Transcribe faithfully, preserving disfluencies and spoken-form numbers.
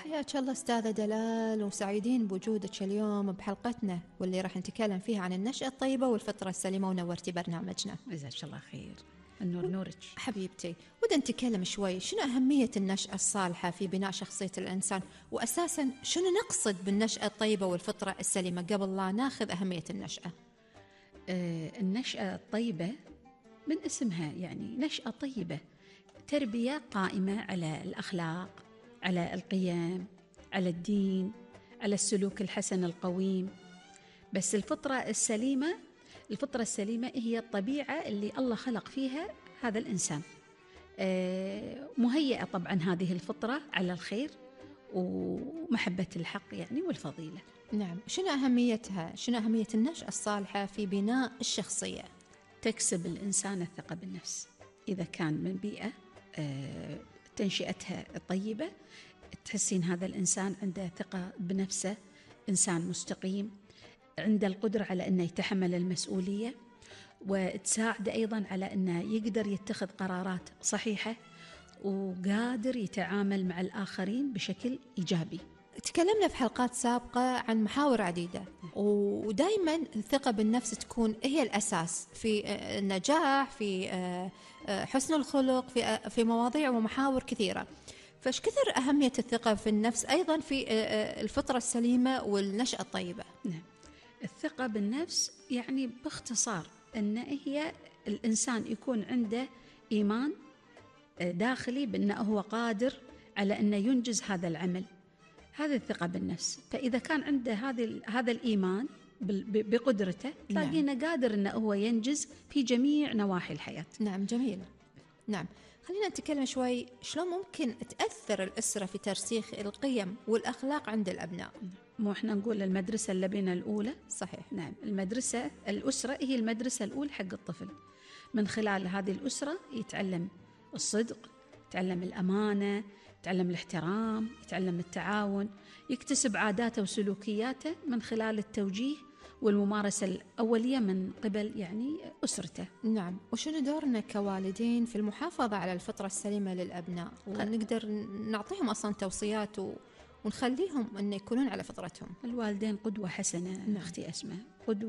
حياك الله أستاذة دلال، وسعيدين بوجودك اليوم بحلقتنا واللي راح نتكلم فيها عن النشأة الطيبة والفطرة السليمة، ونورتي برنامجنا. جزاك الله خير. النور نورك حبيبتي. ودنا نتكلم شوي شنو أهمية النشأة الصالحة في بناء شخصية الإنسان، وأساسا شنو نقصد بالنشأة الطيبة والفطرة السليمة قبل لا ناخذ أهمية النشأة. آه النشأة الطيبة من اسمها، يعني نشأة طيبة، تربية قائمة على الأخلاق، على القيم، على الدين، على السلوك الحسن القويم. بس الفطرة السليمة، الفطرة السليمة هي الطبيعة اللي الله خلق فيها هذا الإنسان، مهيئة طبعا هذه الفطرة على الخير ومحبة الحق يعني والفضيلة. نعم. شنو أهميتها؟ شنو أهمية النشأة الصالحة في بناء الشخصية؟ تكسب الإنسان الثقة بالنفس. إذا كان من بيئة تنشئتها طيبة، تحسين هذا الإنسان عنده ثقة بنفسه، إنسان مستقيم، عنده القدرة على أنه يتحمل المسؤولية، وتساعد أيضا على أنه يقدر يتخذ قرارات صحيحة، وقادر يتعامل مع الآخرين بشكل إيجابي. تكلمنا في حلقات سابقة عن محاور عديدة، ودائما الثقة بالنفس تكون هي الأساس في النجاح، في حسن الخلق، في في مواضيع ومحاور كثيرة. فايش كثر أهمية الثقة في النفس أيضا في الفطرة السليمة والنشأة الطيبة؟ نعم. الثقة بالنفس يعني باختصار أن هي الإنسان يكون عنده إيمان داخلي بأنه هو قادر على أنه ينجز هذا العمل. هذه الثقة بالنفس. فإذا كان عنده هذا هذا الإيمان بقدرته، تلاقينا نعم. قادر أنه هو ينجز في جميع نواحي الحياة. نعم، جميل. نعم، خلينا نتكلم شوي شلون ممكن تأثر الأسرة في ترسيخ القيم والأخلاق عند الأبناء. مو إحنا نقول المدرسة اللبنة الأولى؟ صحيح. نعم، المدرسة الأسرة هي المدرسة الأولى حق الطفل. من خلال هذه الأسرة يتعلم الصدق، يتعلم الأمانة، يتعلم الاحترام، يتعلم التعاون، يكتسب عاداته وسلوكياته من خلال التوجيه والممارسة الأولية من قبل يعني أسرته. نعم. وشنو دورنا كوالدين في المحافظة على الفطرة السليمة للأبناء، ونقدر نعطيهم أصلا توصيات ونخليهم أن يكونون على فطرتهم؟ الوالدين قدوة حسنة. نعم. أختي أسماء، قدوة